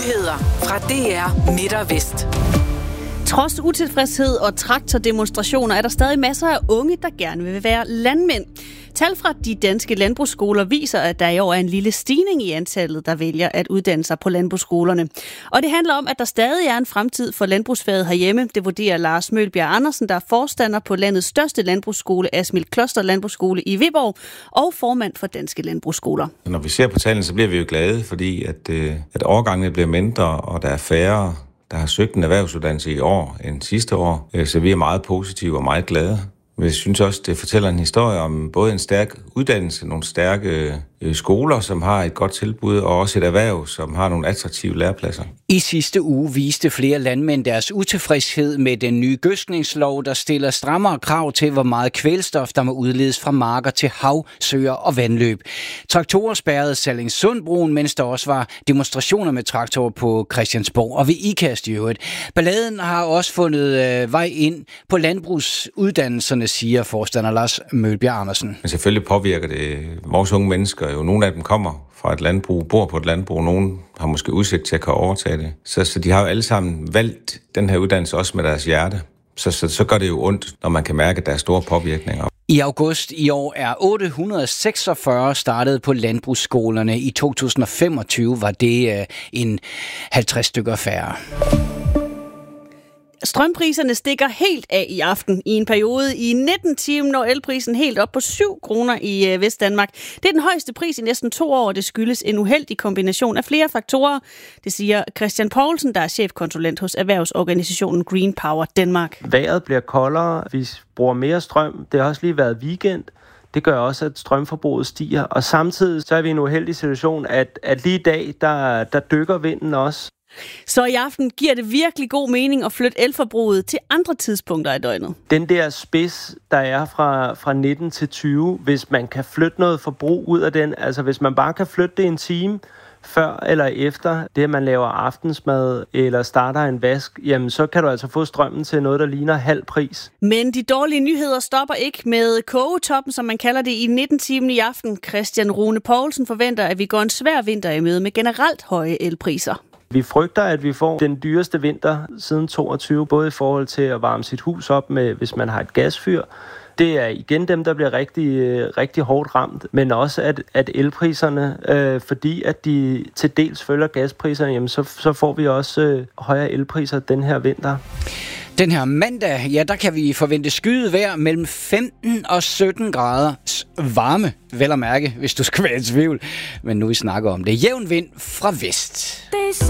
Nyheder fra DR Midt og Vest. Trods utilfredshed og traktordemonstrationer er der stadig masser af unge, der gerne vil være landmænd. Tal fra de danske landbrugsskoler viser, at der i år er en lille stigning i antallet, der vælger at uddanne sig på landbrugsskolerne. Og det handler om, at der stadig er en fremtid for landbrugsfaget herhjemme. Det vurderer Lars Mølbjerg Andersen, der er forstander på landets største landbrugsskole, Asmild Kloster Landbrugsskole i Viborg, og formand for Danske Landbrugsskoler. Når vi ser på tallene, så bliver vi jo glade, fordi at årgangene bliver mindre, og der er færre, der har søgt en erhvervsuddannelse i år end sidste år. Så vi er meget positive og meget glade. Men jeg synes også, det fortæller en historie om både en stærk uddannelse, nogle stærke skoler, som har et godt tilbud, og også et erhverv, som har nogle attraktive lærepladser. I sidste uge viste flere landmænd deres utilfredshed med den nye gødskningslov, der stiller strammere krav til, hvor meget kvælstof, der må udledes fra marker til hav, søer og vandløb. Traktorer spærrede Sallingsundbroen, mens der også var demonstrationer med traktorer på Christiansborg og ved IKAST i øvrigt. Balladen har også fundet vej ind på landbrugsuddannelserne, siger forstander Lars Mølbjerg Andersen. Men selvfølgelig påvirker det vores unge mennesker jo. Nogle af dem kommer fra et landbrug, bor på et landbrug, nogle har måske udsigt til at kunne overtage det. Så de har jo alle sammen valgt den her uddannelse også med deres hjerte. Så gør det jo ondt, når man kan mærke, at der er store påvirkninger. I august i år er 846 startet på landbrugsskolerne. I 2025 var det en 50 stykker færre. Strømpriserne stikker helt af i aften. I en periode i 19 timer når elprisen helt op på 7 kroner i Vestdanmark. Det er den højeste pris i næsten 2 år, og det skyldes en uheldig kombination af flere faktorer. Det siger Christian Poulsen, der er chefkonsulent hos erhvervsorganisationen Green Power Danmark. Vejret bliver koldere, vi bruger mere strøm. Det har også lige været weekend. Det gør også, at strømforbruget stiger. Og samtidig så er vi i en uheldig situation, at lige i dag, der dykker vinden også. Så i aften giver det virkelig god mening at flytte elforbruget til andre tidspunkter af døgnet. Den der spids, der er fra 19 til 20, hvis man kan flytte noget forbrug ud af den, altså hvis man bare kan flytte det en time før eller efter det, at man laver aftensmad eller starter en vask, jamen så kan du altså få strømmen til noget, der ligner halv pris. Men de dårlige nyheder stopper ikke med kogetoppen, som man kalder det, i 19 timer i aften. Christian Rune Poulsen forventer, at vi går en svær vinter i møde med generelt høje elpriser. Vi frygter, at vi får den dyreste vinter siden 22, både i forhold til at varme sit hus op med, hvis man har et gasfyr. Det er igen dem, der bliver rigtig hårdt ramt, men også at elpriserne, fordi at de til dels følger gaspriserne, jamen så får vi også højere elpriser den her vinter. Den her mandag, ja, der kan vi forvente skyet vejr mellem 15 og 17 grader varme, vel at mærke, hvis du skal være i tvivl. Men nu vi snakker om det. Jævn vind fra vest.